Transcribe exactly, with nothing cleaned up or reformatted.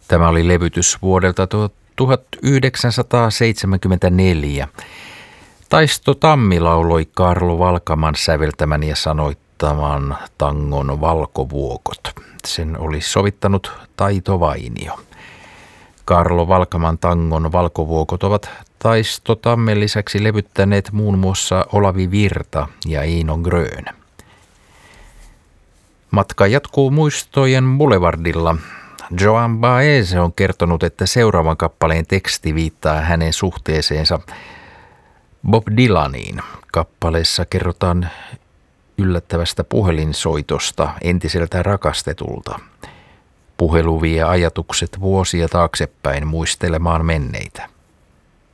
Tämä oli levytys vuodelta tuhatyhdeksänsataaseitsemänkymmentäneljä. Taisto Tammi lauloi Kaarlo Valkaman säveltämän ja sanoittaman tangon Valkovuokot. Sen oli sovittanut Taito Vainio. Kaarlo Valkaman tangon Valkovuokot ovat Taisto Tammen lisäksi levyttäneet muun muassa Olavi Virta ja Eino Grön. Matka jatkuu muistojen boulevardilla. Joan Baez on kertonut, että seuraavan kappaleen teksti viittaa hänen suhteeseensa Bob Dylaniin. Kappaleessa kerrotaan yllättävästä puhelinsoitosta entiseltä rakastetulta. Puhelu vie ajatukset vuosia taaksepäin muistelemaan menneitä.